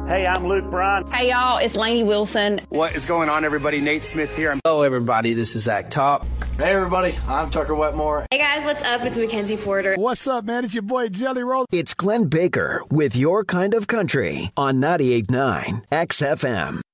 Hey, I'm Luke Bryan. Hey, y'all, it's Lainey Wilson. What is going on, everybody? Nate Smith here. Hello, everybody. This is Zach Top. Hey, everybody. I'm Tucker Wetmore. Hey, guys. What's up? It's Mackenzie Porter. What's up, man? It's your boy, Jelly Roll. It's Glenn Baker with Your Kind of Country on 98.9 XFM.